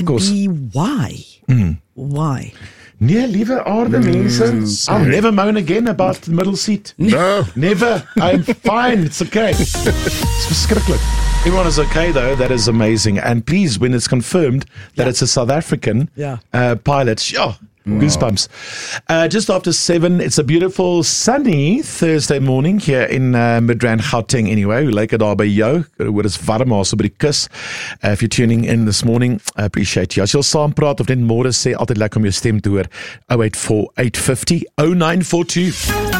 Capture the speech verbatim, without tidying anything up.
And course. B, why? Mm. Why? Nee, liewe aarde mense, I'll never moan again about the middle seat. No. Never. I'm fine. It's okay. It's verskriklik. Everyone is okay though. That is amazing. And please, when it's confirmed that Yeah. it's a South African Yeah. uh, pilot, yeah, goosebumps. Uh, just after seven, it's a beautiful sunny Thursday morning here in uh, Midrand, Gauteng anyway. We like it daar by jou. Hoor is warm daar so by die kus. Uh, if you're tuning in this morning, I appreciate you. As jy saam praat of net môre sê, altyd lekker om jou stem te hoor. oh eight four, eight five oh, oh nine four two.